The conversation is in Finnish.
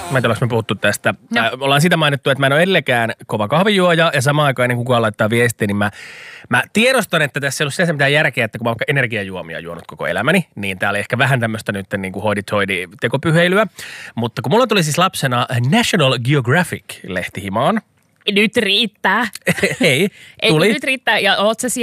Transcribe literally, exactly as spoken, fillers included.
Mä en tiedä, me puhuttu tästä. No. Äh, ollaan sitä mainittu, että mä en ole edelleenkään kova kahvijuoja ja samaan aikaan ennen kuin kukaan laittaa viestiä, niin mä, mä tiedostan, että tässä ei ollut sinänsä mitään järkeä, että kun mä oon energiajuomia juonut koko elämäni, niin tää oli ehkä vähän tämmöistä nyt niin kuin hoidi-toidi tekopyheilyä. Mutta kun mulla tuli siis lapsena National Geographic-lehti himaan. Nyt riittää. Ei, Ei, tuli. nyt riittää. Ja oot sä